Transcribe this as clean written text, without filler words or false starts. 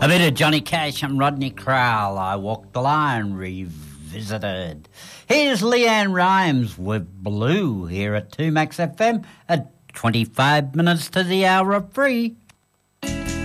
A bit of Johnny Cash and Rodney Crowell, I Walked the Line, revisited. Here's Leanne Rimes with Blue here at 2Max FM at 25 minutes to the hour of 3.